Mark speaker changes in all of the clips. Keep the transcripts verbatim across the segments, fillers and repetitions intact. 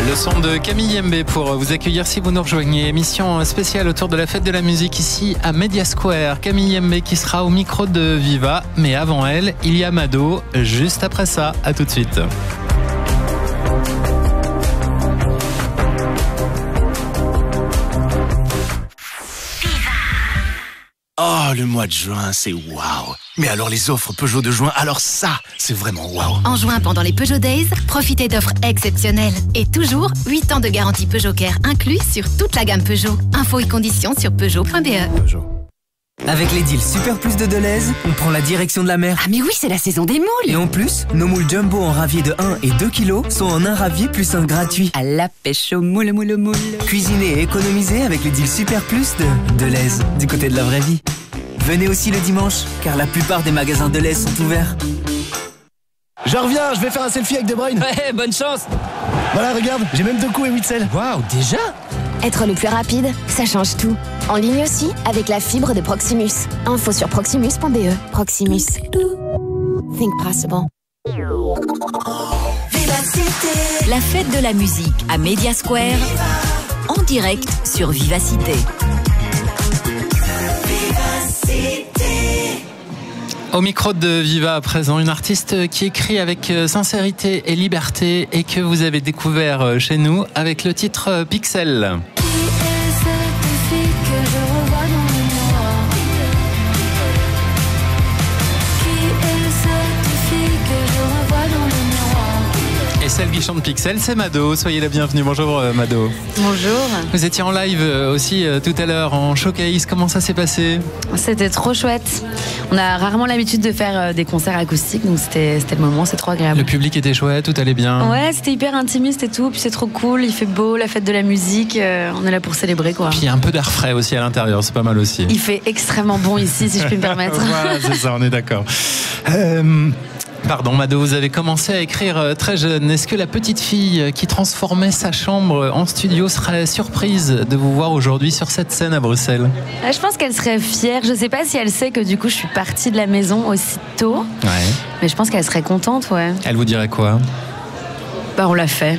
Speaker 1: Le son de Camille Yembe pour vous accueillir si vous nous rejoignez. Émission spéciale autour de la fête de la musique ici à Media Square. Camille Yembe qui sera au micro de Viva. Mais avant elle, il y a Mado. Juste après ça, à tout de suite.
Speaker 2: Oh, le mois de juin, c'est waouh. Mais alors les offres Peugeot de juin, alors ça, c'est vraiment waouh.
Speaker 3: En juin, pendant les Peugeot Days, profitez d'offres exceptionnelles. Et toujours, huit ans de garantie Peugeot Care inclus sur toute la gamme Peugeot. Infos et conditions sur peugeot point b e.
Speaker 2: Peugeot.
Speaker 4: Avec les deals Super Plus de Deleuze, on prend la direction de la mer.
Speaker 3: Ah mais oui, c'est la saison des moules.
Speaker 4: Et en plus, nos moules jumbo en ravier de un et deux kilos sont en un ravier plus un gratuit.
Speaker 5: À la pêche aux moules, moules, moules.
Speaker 4: Cuisinez et économisez avec les deals Super Plus de Deleuze, du côté de la vraie vie. Venez aussi le dimanche, car la plupart des magasins Deleuze sont ouverts.
Speaker 6: Je reviens, je vais faire un selfie avec De Bruyne.
Speaker 5: Ouais, bonne chance.
Speaker 6: Voilà, regarde, j'ai même deux coups et huit selles.
Speaker 5: Waouh, déjà?
Speaker 7: Être le plus rapide, ça change tout. En ligne aussi, avec la fibre de Proximus. Info sur proximus point b e. Proximus. Think possible.
Speaker 3: La fête de la musique à Media Square, en direct sur Vivacité.
Speaker 1: Au micro de Viva à présent, une artiste qui écrit avec sincérité et liberté et que vous avez découvert chez nous avec le titre Pixel. Et celle qui chante Pixel, c'est Mado. Soyez la bienvenue. Bonjour Mado.
Speaker 8: Bonjour.
Speaker 1: Vous étiez en live aussi tout à l'heure en showcase. Comment ça s'est passé?
Speaker 8: C'était trop chouette. On a rarement l'habitude de faire des concerts acoustiques, donc c'était, c'était le moment, c'est trop agréable.
Speaker 1: Le public était chouette, tout allait bien.
Speaker 8: Ouais, c'était hyper intimiste et tout, puis c'est trop cool, il fait beau, la fête de la musique, euh, on est là pour célébrer quoi.
Speaker 1: Puis il y a un peu d'air frais aussi à l'intérieur, c'est pas mal aussi.
Speaker 8: Il fait extrêmement bon ici, si je puis me permettre.
Speaker 1: Voilà, c'est ça, on est d'accord. Euh... Pardon Mado, vous avez commencé à écrire très jeune. Est-ce que la petite fille qui transformait sa chambre en studio serait surprise de vous voir aujourd'hui sur cette scène à Bruxelles?
Speaker 8: Je pense qu'elle serait fière. Je sais pas si elle sait que du coup je suis partie de la maison aussitôt.
Speaker 1: Ouais.
Speaker 8: Mais je pense qu'elle serait contente, ouais.
Speaker 1: Elle vous dirait quoi?
Speaker 8: Bah on l'a fait.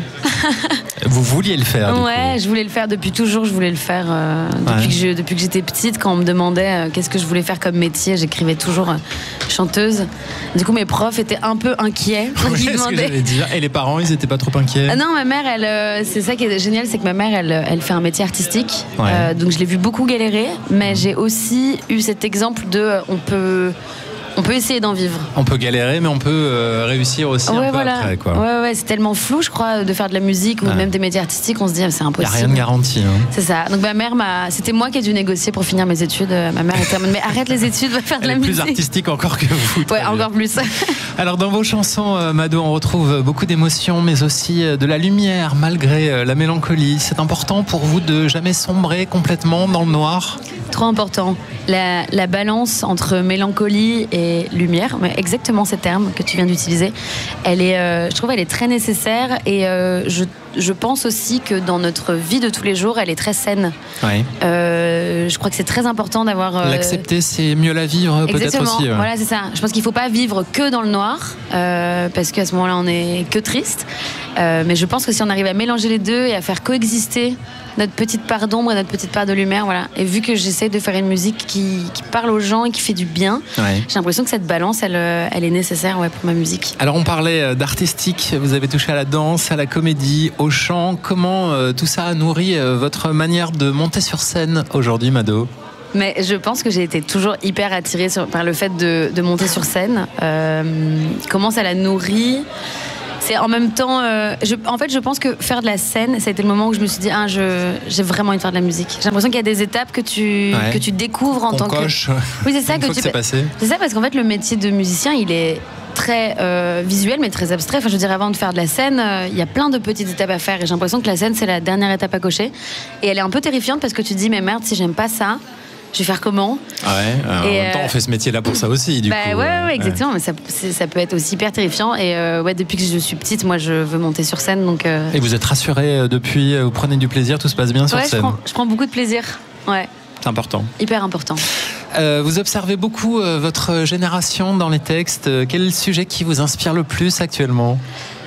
Speaker 1: Vous vouliez le faire?
Speaker 8: Ouais, je voulais le faire depuis toujours. Je voulais le faire euh, depuis,
Speaker 1: ouais.
Speaker 8: que je, depuis que j'étais petite. Quand on me demandait euh, qu'est-ce que je voulais faire comme métier, j'écrivais toujours euh, chanteuse. Du coup, mes profs étaient un peu inquiets.
Speaker 1: Ouais,
Speaker 8: ils demandaient...
Speaker 1: ce que j'allais dire. Et les parents, ils étaient pas trop inquiets?
Speaker 8: Ah non, ma mère, elle, euh, c'est ça qui est génial, c'est que ma mère, elle, elle fait un métier artistique.
Speaker 1: Ouais.
Speaker 8: Euh, donc je l'ai vu beaucoup galérer, mais j'ai aussi eu cet exemple de, euh, on peut. On peut essayer d'en vivre.
Speaker 1: On peut galérer, mais on peut euh, réussir aussi
Speaker 8: ouais,
Speaker 1: un peu
Speaker 8: voilà.
Speaker 1: après. Quoi.
Speaker 8: Ouais, ouais, c'est tellement flou, je crois, de faire de la musique ou ouais. même des métiers artistiques, on se dit, c'est impossible.
Speaker 1: Il n'y a rien de garanti. Hein.
Speaker 8: C'est ça. Donc ma mère, m'a... c'était moi qui ai dû négocier pour finir mes études. Ma mère était en mode, mais arrête les études, va faire de
Speaker 1: Elle
Speaker 8: la
Speaker 1: est
Speaker 8: musique.
Speaker 1: plus artistique encore que vous.
Speaker 8: Ouais, encore plus.
Speaker 1: Alors dans vos chansons, euh, Mado, on retrouve beaucoup d'émotions, mais aussi euh, de la lumière, malgré euh, la mélancolie. C'est important pour vous de jamais sombrer complètement dans le noir?
Speaker 8: Trop important. La, la balance entre mélancolie et lumière, mais exactement ces termes que tu viens d'utiliser, elle est, euh, je trouve, elle est très nécessaire et euh, je, je pense aussi que dans notre vie de tous les jours, elle est très saine.
Speaker 1: Ouais.
Speaker 8: Euh, je crois que c'est très important d'avoir. Euh...
Speaker 1: L'accepter, c'est mieux la vivre, peut-être aussi. Ouais.
Speaker 8: Voilà, c'est ça. Je pense qu'il ne faut pas vivre que dans le noir, euh, parce qu'à ce moment-là, on est que triste. Euh, mais je pense que si on arrive à mélanger les deux et à faire coexister notre petite part d'ombre et notre petite part de lumière, voilà. Et vu que j'essaie de faire une musique qui, qui parle aux gens et qui fait du bien,
Speaker 1: ouais.
Speaker 8: j'ai l'impression que cette balance, elle, elle est nécessaire ouais, pour ma musique.
Speaker 1: Alors on parlait d'artistique, vous avez touché à la danse, à la comédie, au chant. Comment euh, tout ça a nourri euh, votre manière de monter sur scène aujourd'hui, Mado?
Speaker 8: Mais je pense que j'ai été toujours hyper attirée sur, par le fait de, de monter sur scène. Euh, comment ça l'a nourri? C'est en même temps, euh, je, en fait, je pense que faire de la scène, ça a été le moment où je me suis dit, ah, je, j'ai vraiment envie de faire de la musique. J'ai l'impression qu'il y a des étapes que tu,
Speaker 1: ouais.
Speaker 8: que tu découvres en
Speaker 1: On
Speaker 8: tant
Speaker 1: coche.
Speaker 8: que. Oui, c'est ça
Speaker 1: Une
Speaker 8: que
Speaker 1: fois
Speaker 8: tu.
Speaker 1: Que c'est passé.
Speaker 8: C'est ça parce qu'en fait, le métier de musicien, il est très euh, visuel, mais très abstrait. Enfin, je veux dire, avant de faire de la scène, euh, il y a plein de petites étapes à faire. Et j'ai l'impression que la scène, c'est la dernière étape à cocher. Et elle est un peu terrifiante parce que tu te dis, mais merde, si j'aime pas ça, je vais faire comment?
Speaker 1: Ah ouais, alors
Speaker 8: et
Speaker 1: en même temps, on fait ce métier-là pour ça aussi, du
Speaker 8: bah
Speaker 1: coup.
Speaker 8: Ouais, ouais,
Speaker 1: ouais.
Speaker 8: exactement, mais ça, ça peut être aussi hyper terrifiant. Et euh, ouais, depuis que je suis petite, moi, je veux monter sur scène. Donc, euh...
Speaker 1: Et vous êtes rassurée depuis, vous prenez du plaisir, tout se passe bien sur
Speaker 8: ouais,
Speaker 1: scène?
Speaker 8: je prends, je prends beaucoup de plaisir, ouais.
Speaker 1: C'est important.
Speaker 8: Hyper important.
Speaker 1: Euh, vous observez beaucoup euh, votre génération dans les textes. Quel est le sujet qui vous inspire le plus actuellement?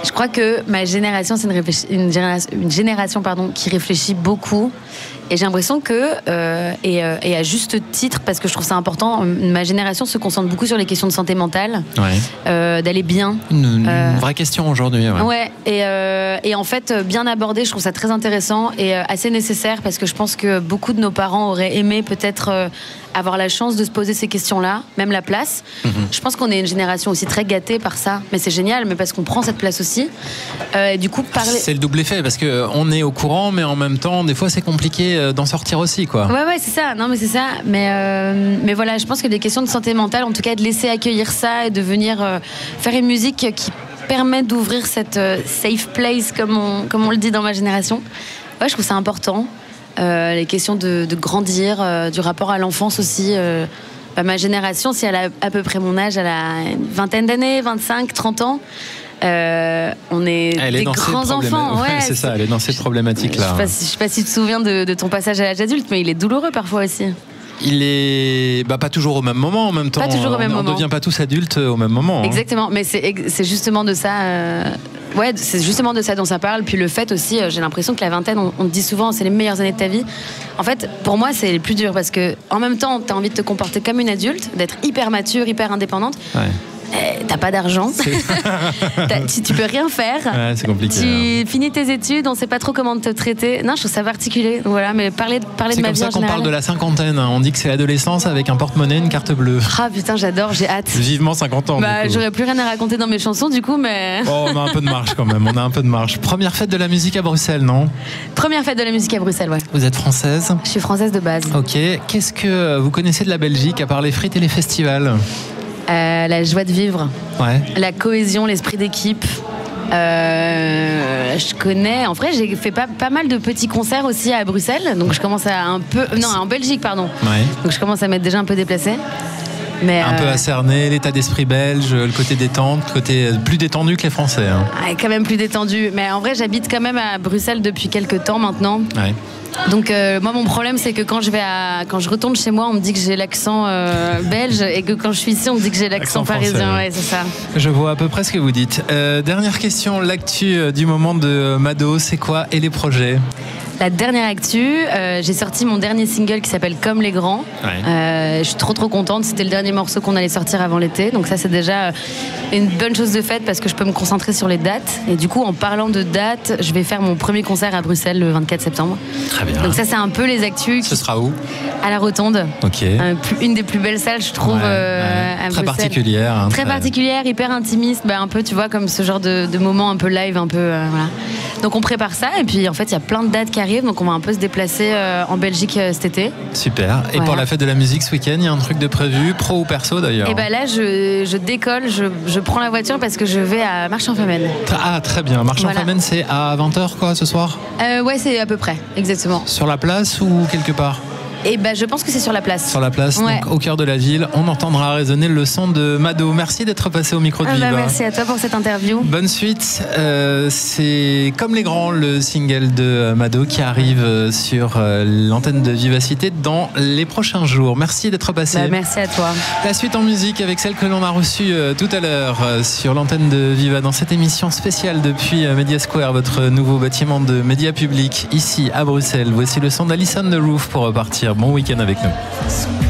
Speaker 8: Je crois que ma génération, c'est une, réfléchi- une génération, une génération pardon, qui réfléchit beaucoup. Et j'ai l'impression que, euh, et, euh, et à juste titre, parce que je trouve ça important, ma génération se concentre beaucoup sur les questions de santé mentale,
Speaker 1: Ouais.
Speaker 8: euh, d'aller bien.
Speaker 1: Une, une
Speaker 8: Euh,
Speaker 1: vraie question aujourd'hui. Ouais.
Speaker 8: Ouais, et, euh, et en fait, bien abordé, je trouve ça très intéressant et euh, assez nécessaire parce que je pense que beaucoup de nos parents auraient aimé peut-être euh, avoir la chance de se poser ces questions-là, même la place. Mm-hmm. Je pense qu'on est une génération aussi très gâtée par ça, mais c'est génial, mais parce qu'on prend cette place aussi. Euh, et du coup, parler.
Speaker 1: C'est le double effet parce qu'on est au courant, mais en même temps, des fois, c'est compliqué d'en sortir aussi, quoi.
Speaker 8: Ouais, ouais, c'est ça. Non, mais c'est ça. Mais, euh, mais voilà, je pense que les questions de santé mentale, en tout cas, de laisser accueillir ça et de venir euh, faire une musique qui permet d'ouvrir cette euh, safe place, comme on, comme on le dit dans ma génération. Ouais, je trouve ça important. Euh, les questions de, de grandir, euh, du rapport à l'enfance aussi. Euh, bah, ma génération, si elle a à peu près mon âge, elle a une vingtaine d'années, vingt-cinq, trente ans. Euh, on est
Speaker 1: elle
Speaker 8: des
Speaker 1: est dans
Speaker 8: grands
Speaker 1: ces
Speaker 8: enfants.
Speaker 1: Ouais, c'est ça, elle est dans ces problématiques-là.
Speaker 8: Je ne sais, sais pas si tu te souviens de, de ton passage à l'âge adulte, mais il est douloureux parfois aussi.
Speaker 1: Il est bah, pas toujours au même moment en même temps.
Speaker 8: Pas toujours au même
Speaker 1: on,
Speaker 8: moment.
Speaker 1: On ne devient pas tous adultes au même moment.
Speaker 8: Exactement, hein. Mais c'est, c'est justement de ça. Euh... Ouais, c'est justement de ça dont ça parle. Puis le fait aussi, euh, j'ai l'impression que la vingtaine, on, on te dit souvent, c'est les meilleures années de ta vie. En fait, pour moi, c'est les plus dures parce que en même temps, t'as envie de te comporter comme une adulte, d'être hyper mature, hyper indépendante.
Speaker 1: Ouais.
Speaker 8: Eh, t'as pas d'argent, tu, tu peux rien faire.
Speaker 1: Ouais, c'est compliqué.
Speaker 8: Tu
Speaker 1: hein.
Speaker 8: finis tes études, on sait pas trop comment te traiter. Non, je trouve ça particulier. Voilà, mais parler, parler
Speaker 1: c'est
Speaker 8: de ma vie en
Speaker 1: C'est comme ça qu'on
Speaker 8: général.
Speaker 1: parle de la cinquantaine. On dit que c'est l'adolescence avec un porte-monnaie, une carte bleue.
Speaker 8: Ah putain, j'adore, j'ai hâte.
Speaker 1: Vivement cinquante ans.
Speaker 8: Bah, j'aurais plus rien à raconter dans mes chansons du coup, mais.
Speaker 1: Oh, on a un peu de marge quand même. On a un peu de marge. Première fête de la musique à Bruxelles, non?
Speaker 8: Première fête de la musique à Bruxelles, ouais.
Speaker 1: Vous êtes française?
Speaker 8: Je suis française de base.
Speaker 1: Ok. Qu'est-ce que vous connaissez de la Belgique à part les frites et les festivals?
Speaker 8: Euh, la joie de vivre,
Speaker 1: ouais.
Speaker 8: La cohésion, l'esprit d'équipe. Euh, je connais. En vrai, j'ai fait pas, pas mal de petits concerts aussi à Bruxelles, donc je commence à un peu. Non, en Belgique, pardon.
Speaker 1: Ouais.
Speaker 8: Donc je commence à m'être déjà un peu déplacée. Mais
Speaker 1: un
Speaker 8: euh...
Speaker 1: peu à cerner l'état d'esprit belge, le côté détente, le côté plus détendu que les Français. Hein.
Speaker 8: Ouais, quand même plus détendu. Mais en vrai, j'habite quand même à Bruxelles depuis quelques temps maintenant.
Speaker 1: Ouais.
Speaker 8: Donc euh, moi mon problème c'est que quand je vais à quand je retourne chez moi on me dit que j'ai l'accent euh, belge et que quand je suis ici on me dit que j'ai l'accent, l'accent parisien. Ouais, c'est ça.
Speaker 1: Je vois à peu près ce que vous dites. Euh, dernière question, l'actu du moment de Mado, c'est quoi et les projets?
Speaker 8: La dernière actu, euh, j'ai sorti mon dernier single qui s'appelle Comme les grands.
Speaker 1: Ouais.
Speaker 8: Euh, je suis trop trop contente. C'était le dernier morceau qu'on allait sortir avant l'été, donc ça c'est déjà une bonne chose de faite parce que je peux me concentrer sur les dates. Et du coup, en parlant de dates, je vais faire mon premier concert à Bruxelles le vingt-quatre septembre.
Speaker 1: Très bien.
Speaker 8: Donc ça c'est un peu les actus.
Speaker 1: Ce sera où?
Speaker 8: À la Rotonde.
Speaker 1: Ok.
Speaker 8: Euh, une des plus belles salles, je trouve.
Speaker 1: Ouais,
Speaker 8: euh,
Speaker 1: ouais.
Speaker 8: à
Speaker 1: très
Speaker 8: Bruxelles.
Speaker 1: particulière. Hein,
Speaker 8: très, très particulière, hyper intimiste, bah, un peu, tu vois, comme ce genre de, de moment un peu live, un peu, euh, voilà. Donc on prépare ça et puis en fait il y a plein de dates qui arrivent, donc on va un peu se déplacer euh, en Belgique euh, cet été.
Speaker 1: Super. Et
Speaker 8: voilà.
Speaker 1: pour la fête de la musique ce week-end, il y a un truc de prévu, pro ou perso d'ailleurs?
Speaker 8: Et bah là je, je décolle, je, je prends la voiture parce que je vais à Marche-en-Famenne.
Speaker 1: Ah très bien. Marche-en-Famenne, voilà. C'est à vingt heures quoi ce soir?
Speaker 8: euh, Ouais, c'est à peu près, exactement.
Speaker 1: Sur la place ou quelque part?
Speaker 8: Et ben, je pense que c'est sur la place.
Speaker 1: Sur la place, ouais. Donc au cœur de la ville, on entendra résonner le son de Mado. Merci d'être passé au micro de
Speaker 8: ah
Speaker 1: Viva.
Speaker 8: Bah, merci à toi pour cette interview.
Speaker 1: Bonne suite. Euh, c'est Comme les grands, le single de Mado qui arrive sur l'antenne de Vivacité dans les prochains jours. Merci d'être passé.
Speaker 8: Bah, merci à toi.
Speaker 1: La suite en musique avec celle que l'on a reçue tout à l'heure sur l'antenne de Viva dans cette émission spéciale depuis Media Square, votre nouveau bâtiment de médias publics ici à Bruxelles. Voici le son d'Alison The Roof pour repartir. Bon week-end avec nous.